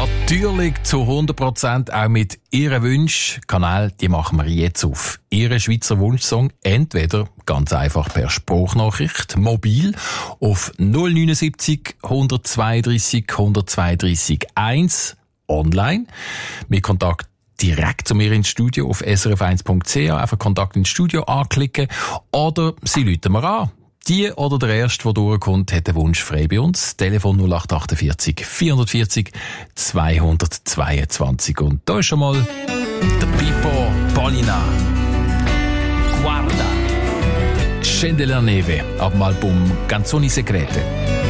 Natürlich zu 100% auch mit Ihren Wünschen. Kanal, die machen wir jetzt auf. Ihren Schweizer Wunschsong entweder ganz einfach per Sprachnachricht, mobil, auf 079 132 132 1, online, mit Kontakt direkt zu mir ins Studio auf srf1.ch, einfach Kontakt ins Studio anklicken, oder Sie rufen mir an. Die oder der Erste, der durchkommt, hat den Wunsch frei bei uns. Telefon 0848 440 222. Und da ist schon mal der Pippo Polina. Guarda. Scende la neve ab dem Album Canzoni Segrete.